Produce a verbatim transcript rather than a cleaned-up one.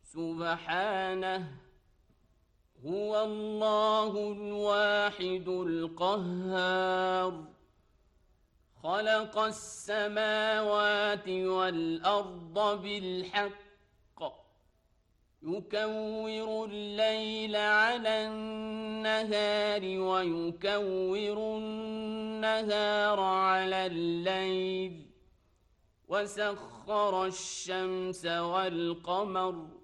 سبحانه هو الله الواحد القهار خلق السماوات والأرض بالحق يكور الليل على النهار ويكور النهار على الليل وسخر الشمس والقمر